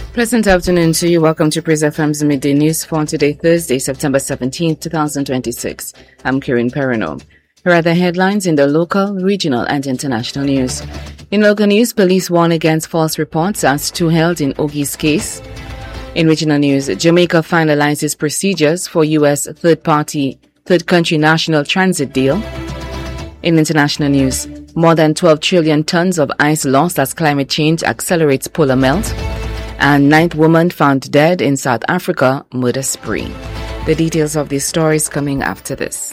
Pleasant afternoon to you. Welcome to Praise FM's Midday News for today, Thursday, September 17, 2026. I'm Kieran Perino. Here are the headlines in the local, regional, and international news. In local news, police warn against false reports as two held in Ogie's case. In regional news, Jamaica finalizes procedures for U.S. third country national transit deal. In international news, more than 12 trillion tons of ice lost as climate change accelerates polar melt. And ninth woman found dead in South Africa, murder spree. The details of these stories coming after this.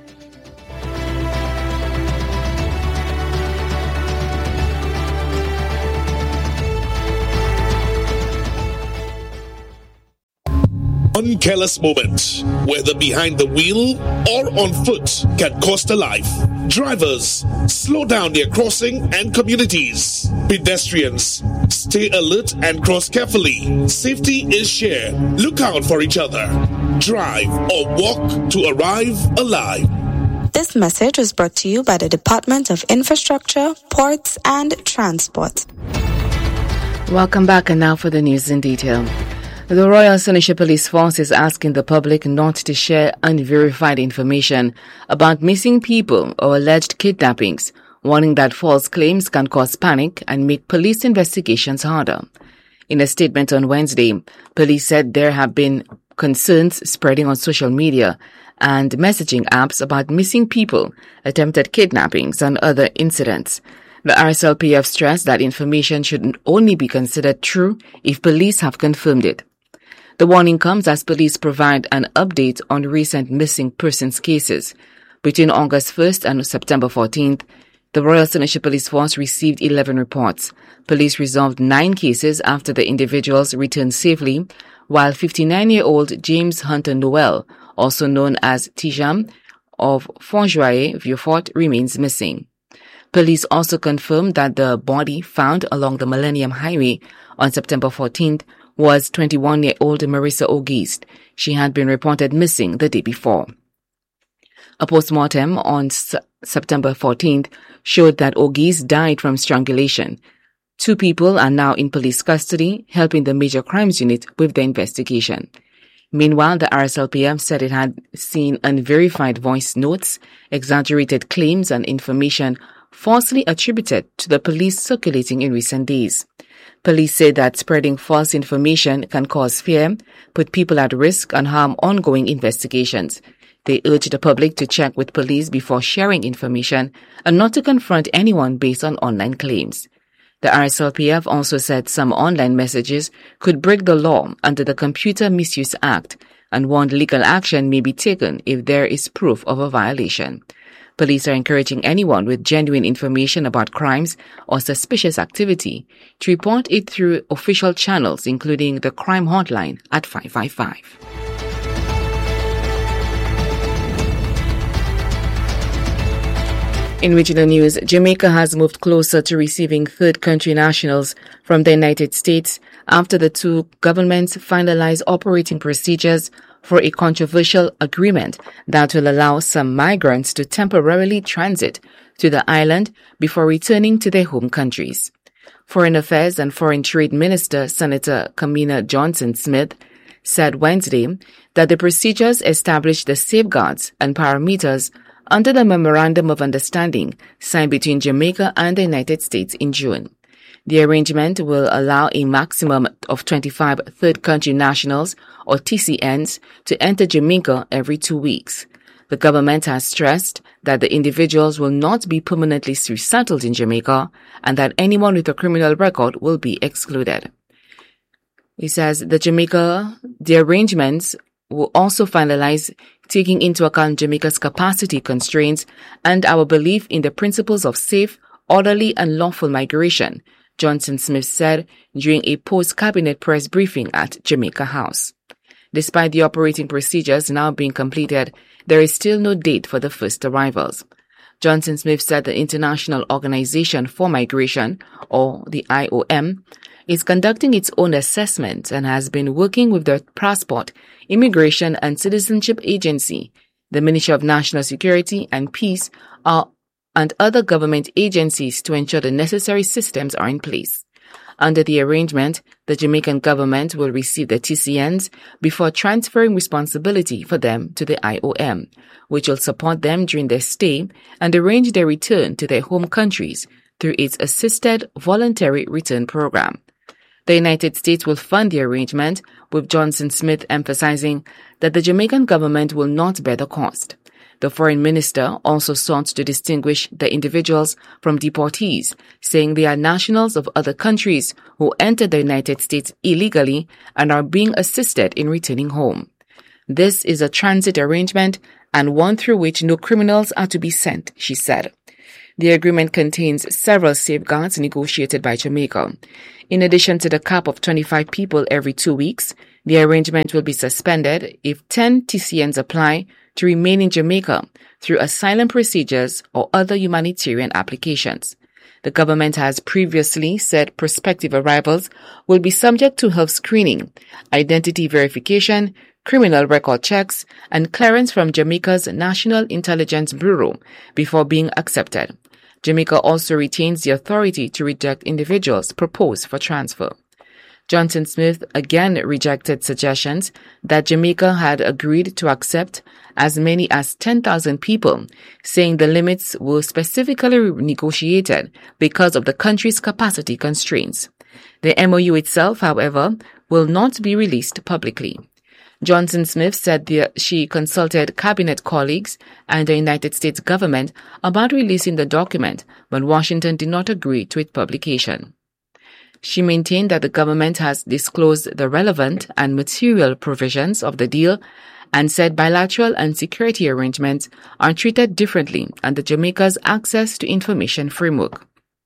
One careless moment, whether behind the wheel or on foot, can cost a life. Drivers, slow down their crossing and communities. Pedestrians, stay alert and cross carefully. Safety is shared. Look out for each other. Drive or walk to arrive alive. This message was brought to you by the Department of Infrastructure, Ports and Transport. Welcome back, and now for the news in detail. The Royal St. Lucia Police Force is asking the public not to share unverified information about missing people or alleged kidnappings, warning that false claims can cause panic and make police investigations harder. In a statement on Wednesday, police said there have been concerns spreading on social media and messaging apps about missing people, attempted kidnappings, and other incidents. The RSLPF stressed that information should only be considered true if police have confirmed it. The warning comes as police provide an update on recent missing persons cases. Between August 1st and September 14th, the Royal St. Lucia Police Force received 11 reports. Police resolved 9 cases after the individuals returned safely, while 59-year-old James Hunter Noel, also known as Tijam, of Fontjoie, Vieux-Fort, remains missing. Police also confirmed that the body found along the Millennium Highway on September 14th was 21-year-old Marissa Auguste. She had been reported missing the day before. A post-mortem on September 14th showed that Auguste died from strangulation. 2 people are now in police custody, helping the Major Crimes Unit with the investigation. Meanwhile, the RSLPF said it had seen unverified voice notes, exaggerated claims, and information falsely attributed to the police circulating in recent days. Police say that spreading false information can cause fear, put people at risk, and harm ongoing investigations. They urge the public to check with police before sharing information and not to confront anyone based on online claims. The RSLPF also said some online messages could break the law under the Computer Misuse Act and warned legal action may be taken if there is proof of a violation. Police are encouraging anyone with genuine information about crimes or suspicious activity to report it through official channels, including the crime hotline at 555. In regional news, Jamaica has moved closer to receiving third country nationals from the United States after the two governments finalized operating procedures for a controversial agreement that will allow some migrants to temporarily transit to the island before returning to their home countries. Foreign Affairs and Foreign Trade Minister Senator Kamina Johnson-Smith said Wednesday that the procedures establish the safeguards and parameters under the Memorandum of Understanding signed between Jamaica and the United States in June. The arrangement will allow a maximum of 25 third country nationals or TCNs to enter Jamaica every 2 weeks. The government has stressed that the individuals will not be permanently resettled in Jamaica and that anyone with a criminal record will be excluded. He says the arrangements will also finalize taking into account Jamaica's capacity constraints and our belief in the principles of safe, orderly and lawful migration, Johnson-Smith said during a post-cabinet press briefing at Jamaica House. Despite the operating procedures now being completed, there is still no date for the first arrivals. Johnson-Smith said the International Organization for Migration, or the IOM, is conducting its own assessment and has been working with the Passport, Immigration and Citizenship Agency, the Ministry of National Security and Peace, and other government agencies to ensure the necessary systems are in place. Under the arrangement, the Jamaican government will receive the TCNs before transferring responsibility for them to the IOM, which will support them during their stay and arrange their return to their home countries through its Assisted Voluntary Return Program. The United States will fund the arrangement, with Johnson Smith emphasizing that the Jamaican government will not bear the cost. The foreign minister also sought to distinguish the individuals from deportees, saying they are nationals of other countries who entered the United States illegally and are being assisted in returning home. This is a transit arrangement and one through which no criminals are to be sent, she said. The agreement contains several safeguards negotiated by Jamaica. In addition to the cap of 25 people every 2 weeks, the arrangement will be suspended if 10 TCNs apply to remain in Jamaica through asylum procedures or other humanitarian applications. The government has previously said prospective arrivals will be subject to health screening, identity verification, criminal record checks, and clearance from Jamaica's National Intelligence Bureau before being accepted. Jamaica also retains the authority to reject individuals proposed for transfer. Johnson Smith again rejected suggestions that Jamaica had agreed to accept as many as 10,000 people, saying the limits were specifically negotiated because of the country's capacity constraints. The MOU itself, however, will not be released publicly. Johnson Smith said she consulted cabinet colleagues and the United States government about releasing the document, but Washington did not agree to its publication. She maintained that the government has disclosed the relevant and material provisions of the deal and said bilateral and security arrangements are treated differently under Jamaica's Access to Information Framework.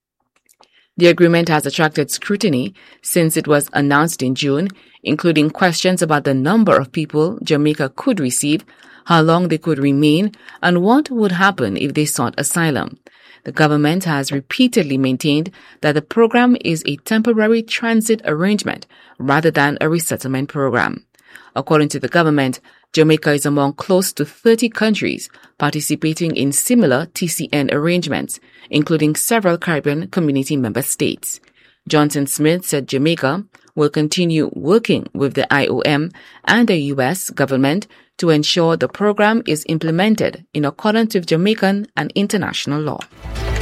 The agreement has attracted scrutiny since it was announced in June, including questions about the number of people Jamaica could receive, how long they could remain, and what would happen if they sought asylum. The government has repeatedly maintained that the program is a temporary transit arrangement rather than a resettlement program. According to the government, Jamaica is among close to 30 countries participating in similar TCN arrangements, including several Caribbean Community member states. Johnson Smith said Jamaica will continue working with the IOM and the U.S. government to ensure the program is implemented in accordance with Jamaican and international law.